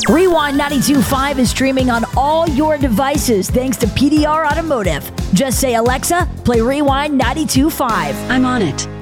Rewind 92.5 is streaming on all your devices thanks to PDR Automotive. Just say, Alexa, play Rewind 92.5. I'm on it.